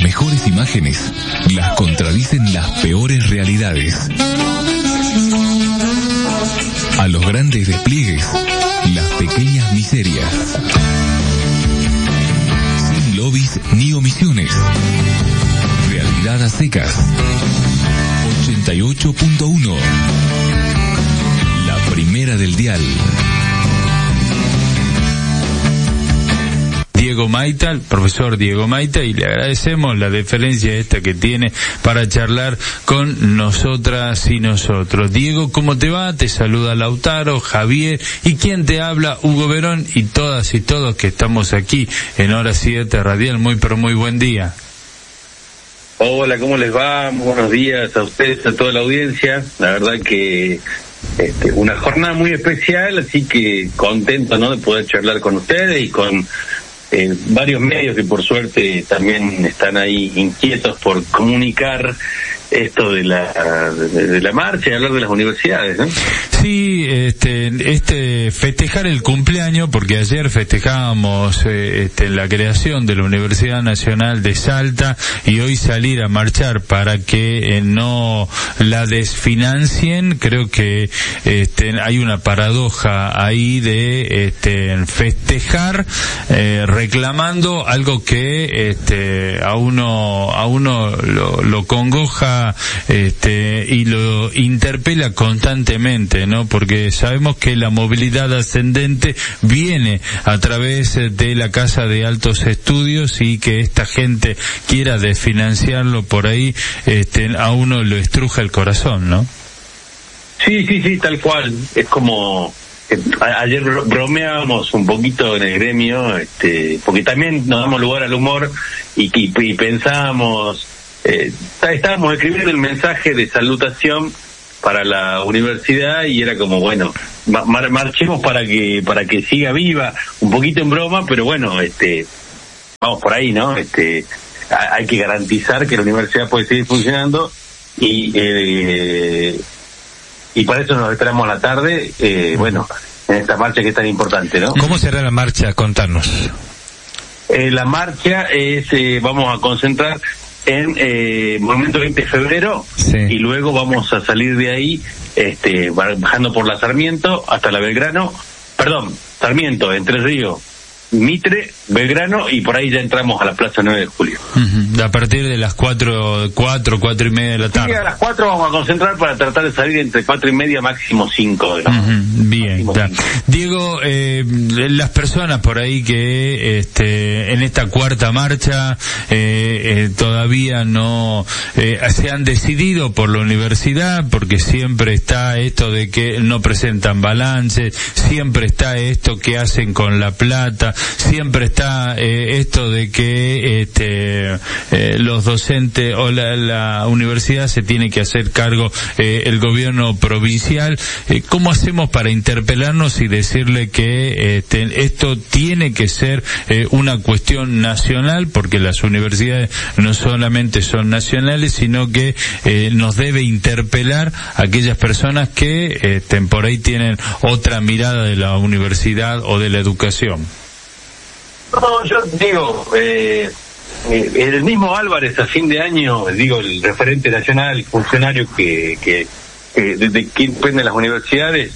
mejores imágenes las contradicen las peores realidades. A los grandes despliegues, las pequeñas miserias. Sin lobbies ni omisiones. Realidad a secas. 88.1. La primera del dial. Diego Maita, el profesor Diego Maita, y le agradecemos la deferencia esta que tiene para charlar con nosotras y nosotros. Diego, ¿cómo te va? Te saluda Lautaro, Javier, y quien te habla, Hugo Verón, y todas y todos que estamos aquí en Hora 7 Radial. Muy pero muy buen día. Hola, ¿cómo les va? Muy buenos días a ustedes, a toda la audiencia. La verdad que una jornada muy especial, así que contento, ¿no?, de poder charlar con ustedes y con varios medios que por suerte también están ahí inquietos por comunicar esto de la marcha y hablar de las universidades, ¿no? Sí, festejar el cumpleaños, porque ayer festejábamos la creación de la Universidad Nacional de Salta, y hoy salir a marchar para que no la desfinancien. Creo que hay una paradoja ahí de festejar reclamando algo que a uno lo congoja y lo interpela constantemente, ¿no? Porque sabemos que la movilidad ascendente viene a través de la Casa de Altos Estudios, y que esta gente quiera desfinanciarlo por ahí, a uno lo estruja el corazón, ¿no? Sí, tal cual. Es como ayer bromeábamos un poquito en el gremio, porque también nos damos lugar al humor y pensábamos, estábamos escribiendo el mensaje de salutación para la universidad, y era como, bueno, marchemos para que siga viva, un poquito en broma, pero bueno, vamos por ahí, ¿no? Hay que garantizar que la universidad puede seguir funcionando, y para eso nos esperamos a la tarde, bueno, en esta marcha que es tan importante, ¿no? ¿Cómo será la marcha? Contanos. La marcha vamos a concentrar en Movimiento 20 de Febrero, sí, y luego vamos a salir de ahí, bajando por la Sarmiento hasta la Sarmiento, Entre Ríos, Mitre, Belgrano, y por ahí ya entramos a la Plaza 9 de Julio. A partir de las 4 y media de la tarde. Sí, a las 4 vamos a concentrar para tratar de salir entre 4 y media, máximo 5 de la tarde. Bien, está. Diego, las personas por ahí que en esta cuarta marcha todavía no se han decidido por la universidad, porque siempre está esto de que no presentan balances, siempre está esto que hacen con la plata, siempre está esto de que los docentes o la universidad se tiene que hacer cargo el gobierno provincial. ¿Cómo hacemos para interpelarnos y decirle que esto tiene que ser una cuestión nacional, porque las universidades no solamente son nacionales, sino que nos debe interpelar a aquellas personas que por ahí tienen otra mirada de la universidad o de la educación? No, yo digo, el mismo Álvarez a fin de año, el referente nacional, funcionario de quien dependen las universidades,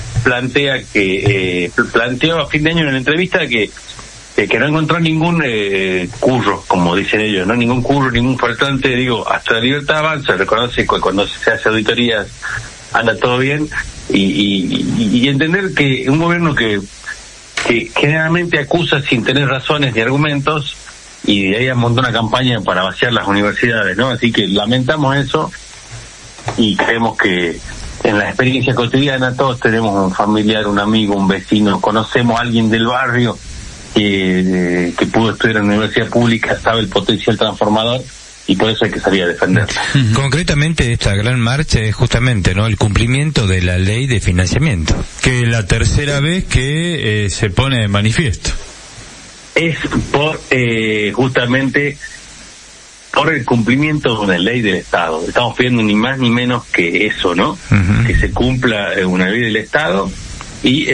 planteó a fin de año en una entrevista que no encontró ningún curro, como dicen ellos, no ningún curro, ningún faltante. Hasta la libertad avanza, reconoce que cuando se hace auditorías anda todo bien, y entender que un gobierno que generalmente acusa sin tener razones ni argumentos, y de ahí montó una campaña para vaciar las universidades, ¿no? Así que lamentamos eso, y creemos que en la experiencia cotidiana todos tenemos un familiar, un amigo, un vecino, conocemos a alguien del barrio que pudo estudiar en la universidad pública, sabe el potencial transformador, y por eso hay que salir a defenderla. Concretamente, esta gran marcha es justamente, ¿no?, el cumplimiento de la ley de financiamiento, que es la tercera vez que se pone de manifiesto. Es por justamente por el cumplimiento de una ley del Estado. Estamos pidiendo ni más ni menos que eso, ¿no? Uh-huh. Que se cumpla una ley del Estado, y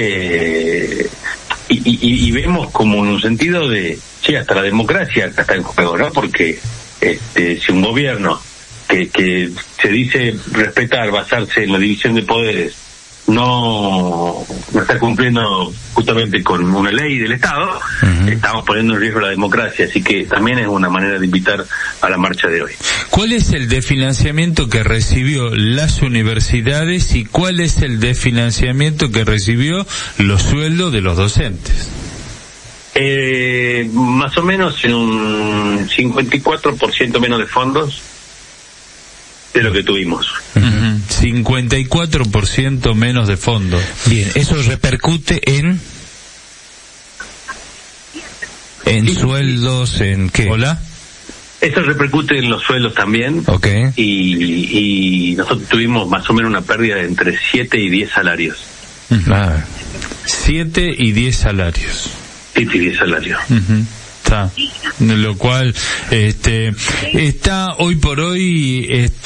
vemos como en un sentido de, hasta la democracia está en juego, ¿no? Porque si un gobierno que se dice respetar, basarse en la división de poderes, no está cumpliendo justamente con una ley del Estado, estamos poniendo en riesgo la democracia, así que también es una manera de invitar a la marcha de hoy. ¿Cuál es el desfinanciamiento que recibió las universidades y cuál es el desfinanciamiento que recibió los sueldos de los docentes? Más o menos en un 54% menos de fondos de lo que tuvimos. 54% menos de fondos. Bien, eso repercute en sueldos, ¿en qué? ¿Hola? Eso repercute en los sueldos también. Okay. Y nosotros tuvimos más o menos una pérdida de entre 7 y 10 salarios. 7 y 10 salarios. 7 y 10 salarios. Lo cual está hoy por hoy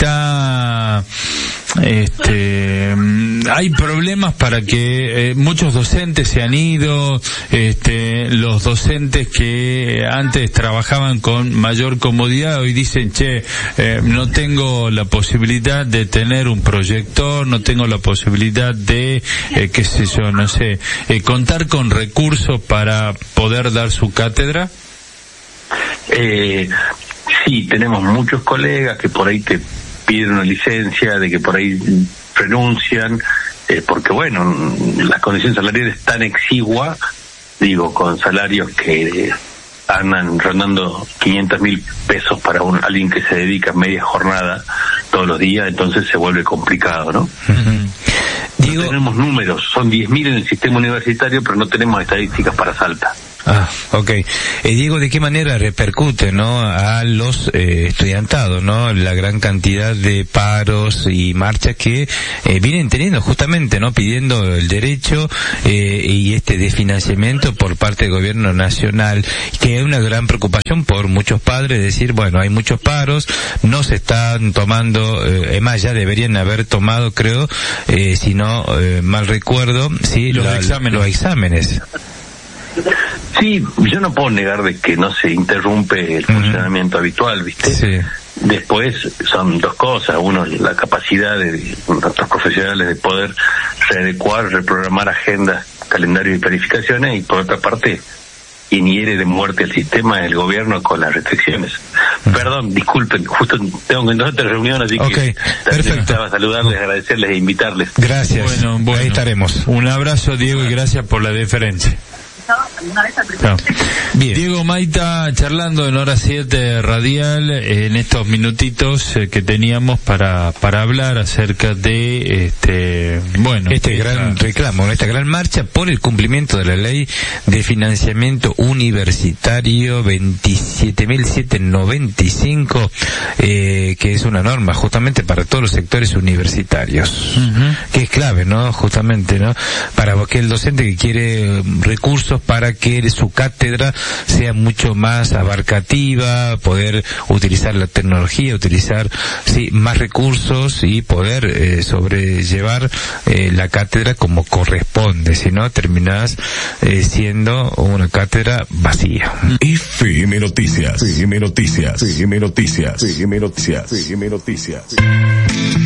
hay problemas para que muchos docentes se han ido, los docentes que antes trabajaban con mayor comodidad hoy dicen, no tengo la posibilidad de tener un proyector, no tengo la posibilidad de contar con recursos para poder dar su cátedra. Sí, tenemos muchos colegas que por ahí te piden una licencia, de que por ahí renuncian, porque bueno, la condición salarial es tan exigua, con salarios que andan rondando 500.000 pesos para alguien que se dedica a media jornada todos los días, entonces se vuelve complicado, ¿no? No tenemos números, son 10.000 en el sistema universitario, pero no tenemos estadísticas para Salta. Okay. Diego, ¿de qué manera repercute, a los estudiantados, la gran cantidad de paros y marchas que vienen teniendo justamente, pidiendo el derecho y desfinanciamiento por parte del gobierno nacional, que es una gran preocupación por muchos padres, decir, bueno, hay muchos paros, no se están tomando, más ya deberían haber tomado, creo, si no mal recuerdo, los exámenes. Sí, yo no puedo negar de que no se interrumpe el funcionamiento habitual, ¿viste? Sí. Después son dos cosas. Uno, la capacidad de nuestros profesionales de poder readecuar, reprogramar agendas, calendarios y planificaciones, y por otra parte, quien hiere de muerte el sistema es el gobierno con las restricciones. Perdón, disculpen, justo tengo que otra reunión, así que necesitaba saludarles, agradecerles e invitarles. Gracias. Bueno, ahí estaremos. Un abrazo, Diego, y gracias por la deferencia. Bien. Diego Maita charlando en Hora 7 Radial en estos minutitos que teníamos para hablar acerca de gran reclamo, esta gran marcha por el cumplimiento de la ley de financiamiento universitario 27.795, que es una norma justamente para todos los sectores universitarios, que es clave, justamente, para que el docente que quiere recursos para que su cátedra sea mucho más abarcativa, poder utilizar la tecnología, utilizar más recursos y poder sobrellevar la cátedra como corresponde, si no terminás siendo una cátedra vacía. FM Noticias.